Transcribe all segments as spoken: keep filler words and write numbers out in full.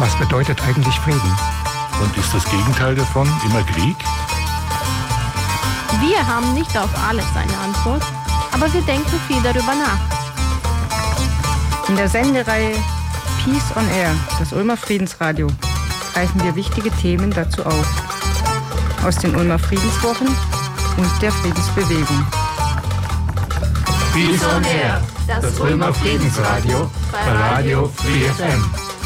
Was bedeutet eigentlich Frieden? Und ist das Gegenteil davon immer Krieg? Wir haben nicht auf alles eine Antwort, aber wir denken viel darüber nach. In der Sendereihe Peace on Air, das Ulmer Friedensradio, greifen wir wichtige Themen dazu auf. Aus den Ulmer Friedenswochen und der Friedensbewegung. Peace on Air, das Ulmer Friedensradio bei Radio Free F M.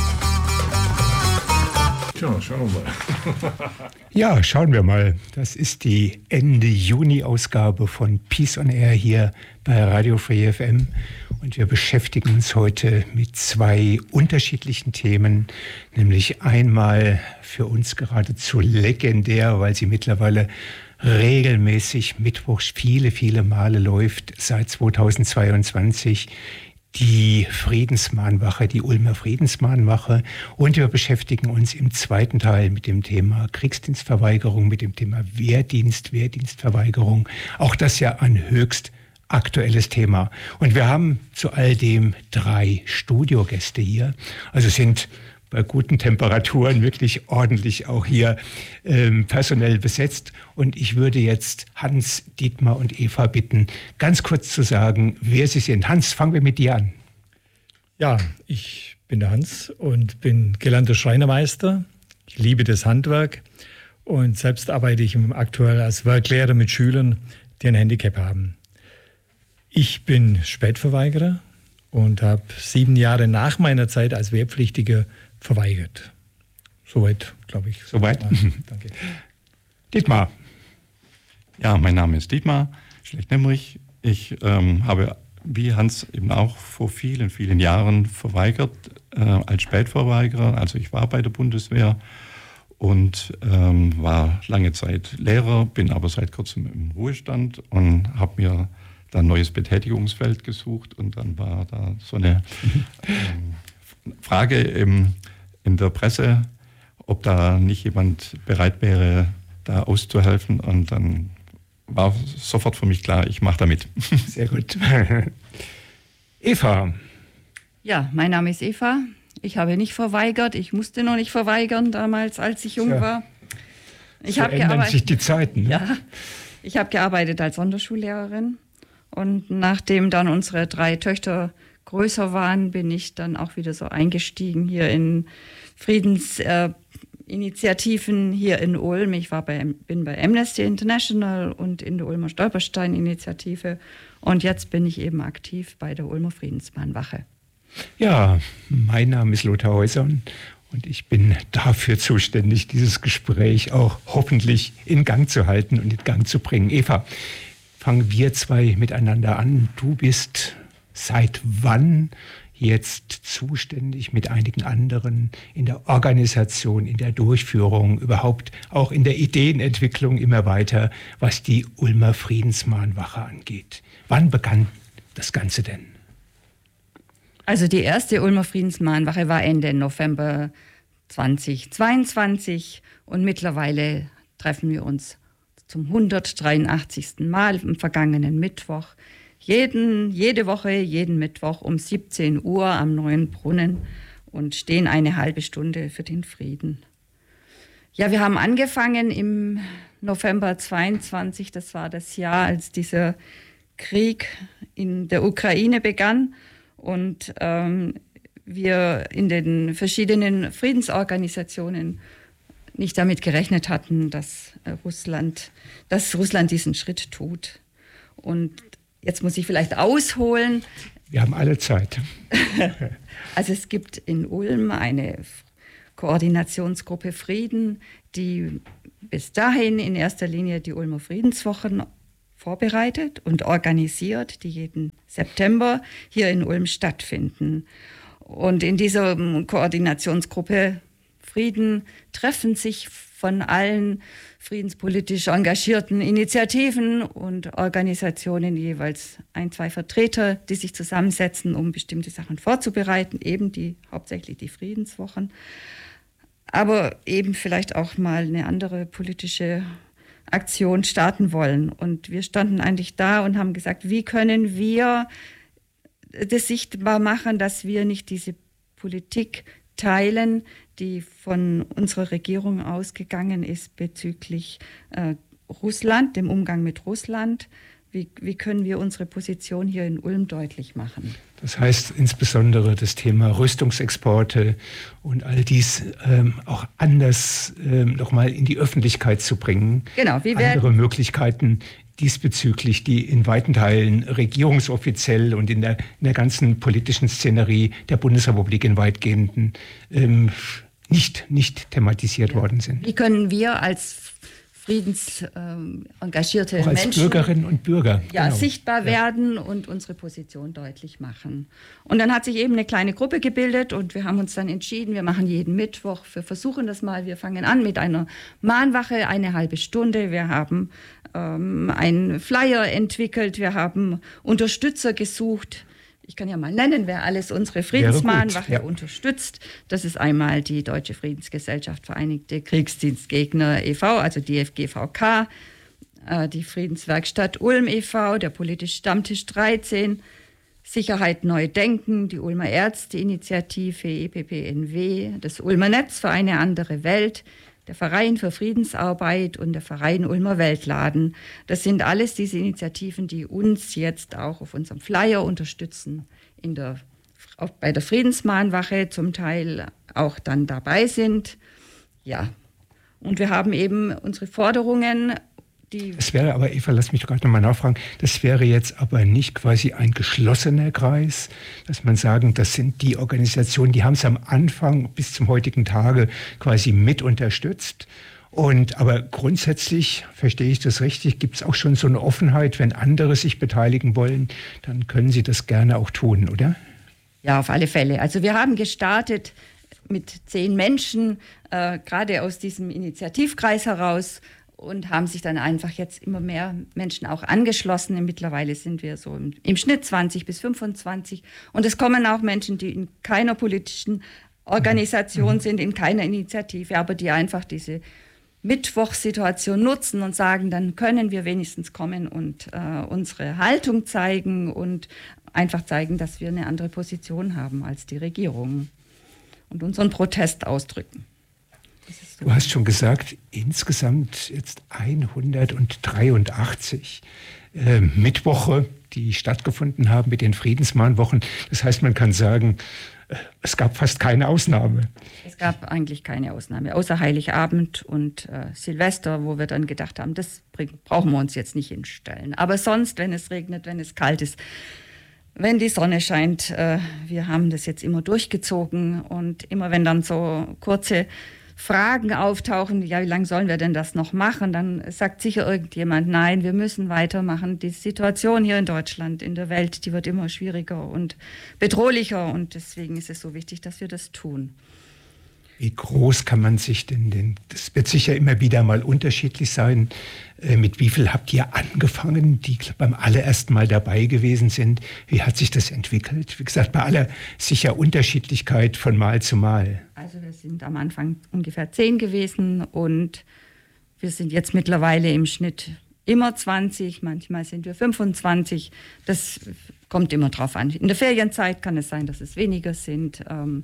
Tja, schauen wir mal. Ja, schauen wir mal. Das ist die Ende Juni-Ausgabe von Peace on Air hier bei Radio Free F M. Und wir beschäftigen uns heute mit zwei unterschiedlichen Themen. Nämlich einmal für uns geradezu legendär, weil sie mittlerweile regelmäßig mittwochs viele, viele Male läuft seit zweitausendzweiundzwanzig. Die Friedensmahnwache, die Ulmer Friedensmahnwache. Und wir beschäftigen uns im zweiten Teil mit dem Thema Kriegsdienstverweigerung, mit dem Thema Wehrdienst, Wehrdienstverweigerung. Auch das ja ein höchst aktuelles Thema. Und wir haben zu all dem drei Studiogäste hier. Also sind bei guten Temperaturen wirklich ordentlich auch hier ähm, personell besetzt. Und ich würde jetzt Hans, Dietmar und Eva bitten, ganz kurz zu sagen, wer sie sind. Hans, fangen wir mit dir an. Ja, ich bin der Hans und bin gelernter Schreinermeister. Ich liebe das Handwerk und selbst arbeite ich aktuell als Werklehrer mit Schülern, die ein Handicap haben. Ich bin Spätverweigerer und habe sieben Jahre nach meiner Zeit als Wehrpflichtiger verweigert. Soweit, glaube ich. Soweit. Ja, danke. Dietmar. Ja, mein Name ist Dietmar Schlecht-Nemrich. Ich ähm, habe, wie Hans eben auch, vor vielen, vielen Jahren verweigert, äh, als Spätverweigerer. Also ich war bei der Bundeswehr und ähm, war lange Zeit Lehrer, bin aber seit kurzem im Ruhestand und habe mir dann ein neues Betätigungsfeld gesucht. Und dann war da so eine ähm, Frage im, in der Presse, ob da nicht jemand bereit wäre, da auszuhelfen. Und dann war sofort für mich klar, ich mache da mit. Sehr gut. Eva. Ja, mein Name ist Eva. Ich habe nicht verweigert. Ich musste noch nicht verweigern damals, als ich jung ja. war. Ich so habe ändern gearbeitet, sich die Zeiten. Ne? Ja, ich habe gearbeitet als Sonderschullehrerin. Und nachdem dann unsere drei Töchter größer waren, bin ich dann auch wieder so eingestiegen hier in Friedensinitiativen äh, hier in Ulm. Ich war bei, bin bei Amnesty International und in der Ulmer Stolperstein-Initiative. Und jetzt bin ich eben aktiv bei der Ulmer Friedensmahnwache. Ja, mein Name ist Lothar Häusern und ich bin dafür zuständig, dieses Gespräch auch hoffentlich in Gang zu halten und in Gang zu bringen. Eva, fangen wir zwei miteinander an. Du bist seit wann jetzt zuständig mit einigen anderen in der Organisation, in der Durchführung, überhaupt auch in der Ideenentwicklung immer weiter, was die Ulmer Friedensmahnwache angeht? Wann begann das Ganze denn? Also die erste Ulmer Friedensmahnwache war Ende November zweitausendzweiundzwanzig und mittlerweile treffen wir uns zum hundertdreiundachtzigsten Mal am vergangenen Mittwoch. Jeden, jede Woche, jeden Mittwoch um siebzehn Uhr am Neuen Brunnen und stehen eine halbe Stunde für den Frieden. Ja, wir haben angefangen im November zweiundzwanzig, das war das Jahr, als dieser Krieg in der Ukraine begann und ähm, wir in den verschiedenen Friedensorganisationen nicht damit gerechnet hatten, dass Russland, dass Russland diesen Schritt tut. Und jetzt muss ich vielleicht ausholen. Wir haben alle Zeit. Also es gibt in Ulm eine Koordinationsgruppe Frieden, die bis dahin in erster Linie die Ulmer Friedenswochen vorbereitet und organisiert, die jeden September hier in Ulm stattfinden. Und in dieser Koordinationsgruppe Frieden treffen sich von allen friedenspolitisch engagierten Initiativen und Organisationen jeweils ein, zwei Vertreter, die sich zusammensetzen, um bestimmte Sachen vorzubereiten, eben die hauptsächlich die Friedenswochen, aber eben vielleicht auch mal eine andere politische Aktion starten wollen. Und wir standen eigentlich da und haben gesagt, wie können wir das sichtbar machen, dass wir nicht diese Politik mitteilen, die von unserer Regierung ausgegangen ist bezüglich äh, Russland, dem Umgang mit Russland. Wie, wie können wir unsere Position hier in Ulm deutlich machen? Das heißt insbesondere das Thema Rüstungsexporte und all dies ähm, auch anders ähm, nochmal in die Öffentlichkeit zu bringen. Genau, wie werden andere Möglichkeiten diesbezüglich, die in weiten Teilen regierungsoffiziell und in der, in der ganzen politischen Szenerie der Bundesrepublik in weitgehenden ähm, nicht, nicht thematisiert ja. worden sind. Wie können wir als friedensengagierte auch als Menschen Bürgerinnen und Bürger ja, genau. sichtbar werden und unsere Position deutlich machen. Und dann hat sich eben eine kleine Gruppe gebildet und wir haben uns dann entschieden, wir machen jeden Mittwoch, wir versuchen das mal, wir fangen an mit einer Mahnwache, eine halbe Stunde, wir haben ähm, einen Flyer entwickelt, wir haben Unterstützer gesucht. Ich kann ja mal nennen, wer alles unsere Friedensmahnwache ja. unterstützt. Das ist einmal die Deutsche Friedensgesellschaft Vereinigte Kriegsdienstgegner e V, also die F G V K, die Friedenswerkstatt Ulm e V, der Politische Stammtisch dreizehn, Sicherheit neu denken, die Ulmer Ärzteinitiative E P P N W, das Ulmer Netz für eine andere Welt, der Verein für Friedensarbeit und der Verein Ulmer Weltladen. Das sind alles diese Initiativen, die uns jetzt auch auf unserem Flyer unterstützen, in der, auch bei der Friedensmahnwache zum Teil auch dann dabei sind. Ja, und wir haben eben unsere Forderungen. Das wäre aber, Eva, lass mich gerade nochmal nachfragen, das wäre jetzt aber nicht quasi ein geschlossener Kreis, dass man sagen, das sind die Organisationen, die haben es am Anfang bis zum heutigen Tage quasi mit unterstützt. Und aber grundsätzlich, verstehe ich das richtig, gibt es auch schon so eine Offenheit, wenn andere sich beteiligen wollen, dann können sie das gerne auch tun, oder? Ja, auf alle Fälle. Also wir haben gestartet mit zehn Menschen, äh, gerade aus diesem Initiativkreis heraus, und haben sich dann einfach jetzt immer mehr Menschen auch angeschlossen. Mittlerweile sind wir so im, im Schnitt zwanzig bis fünfundzwanzig. Und es kommen auch Menschen, die in keiner politischen Organisation sind, in keiner Initiative, aber die einfach diese Mittwochssituation nutzen und sagen, dann können wir wenigstens kommen und äh, unsere Haltung zeigen und einfach zeigen, dass wir eine andere Position haben als die Regierung und unseren Protest ausdrücken. Du hast schon gesagt, insgesamt jetzt hundertdreiundachtzig äh, Mittwoche, die stattgefunden haben mit den Friedensmahnwochen. Das heißt, man kann sagen, äh, es gab fast keine Ausnahme. Es gab eigentlich keine Ausnahme, außer Heiligabend und äh, Silvester, wo wir dann gedacht haben, das bring, brauchen wir uns jetzt nicht hinstellen. Aber sonst, wenn es regnet, wenn es kalt ist, wenn die Sonne scheint, äh, wir haben das jetzt immer durchgezogen. Und immer wenn dann so kurze Fragen auftauchen, ja, wie lange sollen wir denn das noch machen? Dann sagt sicher irgendjemand, nein, wir müssen weitermachen. Die Situation hier in Deutschland, in der Welt, die wird immer schwieriger und bedrohlicher. Und deswegen ist es so wichtig, dass wir das tun. Wie groß kann man sich denn, denn das wird sicher immer wieder mal unterschiedlich sein, äh, mit wie viel habt ihr angefangen, die beim allerersten Mal dabei gewesen sind? Wie hat sich das entwickelt? Wie gesagt, bei aller sicher Unterschiedlichkeit von Mal zu Mal. Also wir sind am Anfang ungefähr zehn gewesen und wir sind jetzt mittlerweile im Schnitt immer zwanzig, manchmal sind wir fünfundzwanzig. Das kommt immer drauf an. In der Ferienzeit kann es sein, dass es weniger sind. Ähm,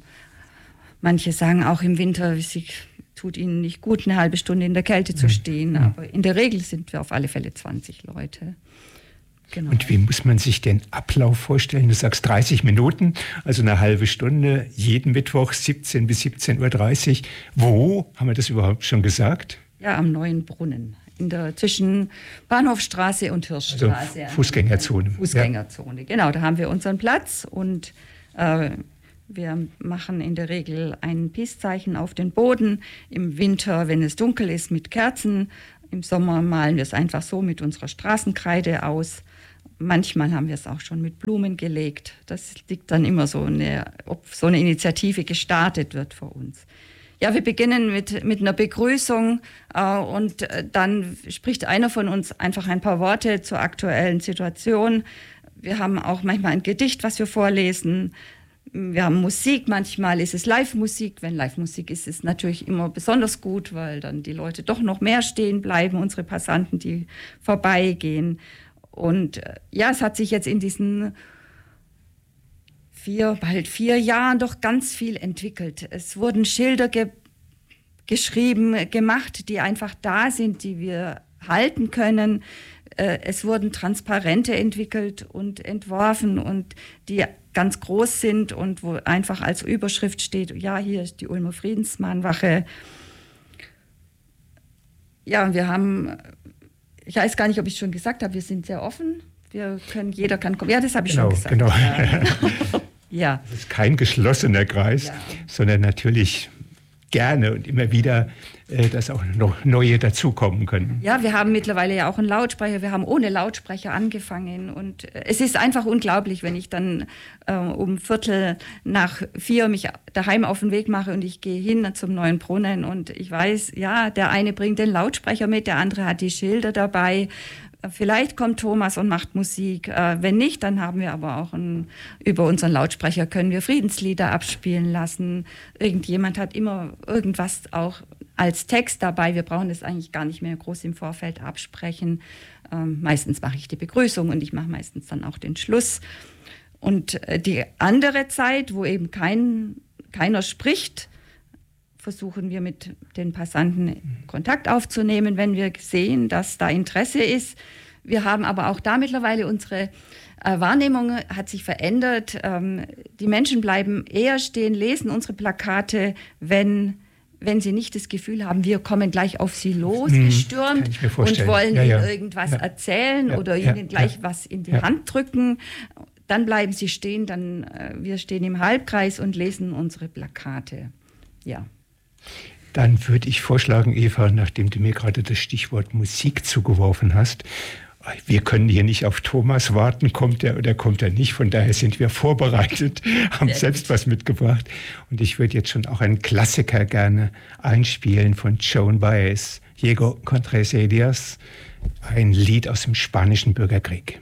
Manche sagen auch im Winter, es tut ihnen nicht gut, eine halbe Stunde in der Kälte zu stehen. Aber in der Regel sind wir auf alle Fälle zwanzig Leute. Genau. Und wie muss man sich den Ablauf vorstellen? Du sagst dreißig Minuten, also eine halbe Stunde, jeden Mittwoch siebzehn bis siebzehn Uhr dreißig. Wo? Haben wir das überhaupt schon gesagt? Ja, am Neuen Brunnen. In der, zwischen Bahnhofstraße und Hirschstraße. Also Fußgängerzone. Fußgängerzone, ja. Genau. Da haben wir unseren Platz und äh, wir machen in der Regel ein Peace-Zeichen auf den Boden. Im Winter, wenn es dunkel ist, mit Kerzen. Im Sommer malen wir es einfach so mit unserer Straßenkreide aus. Manchmal haben wir es auch schon mit Blumen gelegt. Das liegt dann immer so, eine, ob so eine Initiative gestartet wird für uns. Ja, wir beginnen mit, mit einer Begrüßung äh, und dann spricht einer von uns einfach ein paar Worte zur aktuellen Situation. Wir haben auch manchmal ein Gedicht, was wir vorlesen. Wir haben Musik, manchmal ist es Live-Musik. Wenn Live-Musik ist, ist es natürlich immer besonders gut, weil dann die Leute doch noch mehr stehen bleiben, unsere Passanten, die vorbeigehen. Und ja, es hat sich jetzt in diesen vier, bald vier Jahren doch ganz viel entwickelt. Es wurden Schilder ge- geschrieben, gemacht, die einfach da sind, die wir halten können. Es wurden Transparente entwickelt und entworfen und die ganz groß sind und wo einfach als Überschrift steht, ja, hier ist die Ulmer Friedensmahnwache. Ja, wir haben, ich weiß gar nicht, ob ich es schon gesagt habe, wir sind sehr offen. Wir können, jeder kann kommen. Ja, das habe ich genau, schon gesagt. Genau. Ja. Ja. Es ist kein geschlossener Kreis, ja. sondern natürlich gerne und immer wieder, äh, dass auch noch neue dazukommen können. Ja, wir haben mittlerweile ja auch einen Lautsprecher. Wir haben ohne Lautsprecher angefangen. Und äh, es ist einfach unglaublich, wenn ich dann äh, um Viertel nach vier mich daheim auf den Weg mache und ich gehe hin zum neuen Brunnen und ich weiß, ja, der eine bringt den Lautsprecher mit, der andere hat die Schilder dabei. Vielleicht kommt Thomas und macht Musik. Äh, wenn nicht, dann haben wir aber auch ein, über unseren Lautsprecher können wir Friedenslieder abspielen lassen. Irgendjemand hat immer irgendwas auch als Text dabei. Wir brauchen das eigentlich gar nicht mehr groß im Vorfeld absprechen. Ähm, meistens mache ich die Begrüßung und ich mache meistens dann auch den Schluss. Und äh, die andere Zeit, wo eben kein, keiner spricht, versuchen wir mit den Passanten Kontakt aufzunehmen, wenn wir sehen, dass da Interesse ist. Wir haben aber auch da mittlerweile unsere äh, Wahrnehmung hat sich verändert. Ähm, die Menschen bleiben eher stehen, lesen unsere Plakate, wenn, wenn sie nicht das Gefühl haben, wir kommen gleich auf sie losgestürmt mhm, und wollen ja, ja. ihnen irgendwas ja. erzählen ja, oder ja, ihnen gleich ja. was in die ja. Hand drücken. Dann bleiben sie stehen, dann äh, wir stehen im Halbkreis und lesen unsere Plakate. Ja. Dann würde ich vorschlagen, Eva, nachdem du mir gerade das Stichwort Musik zugeworfen hast, wir können hier nicht auf Thomas warten, kommt er oder kommt er nicht. Von daher sind wir vorbereitet, haben ja. selbst was mitgebracht. Und ich würde jetzt schon auch einen Klassiker gerne einspielen von Joan Baez, Llego con tres ellas, ein Lied aus dem spanischen Bürgerkrieg.